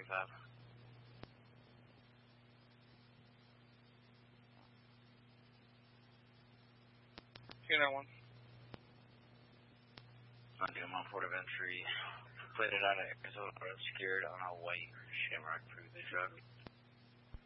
35. 291. I'm doing my port of entry. Completed out of Arizona Road, secured on a white Shamrock through the truck.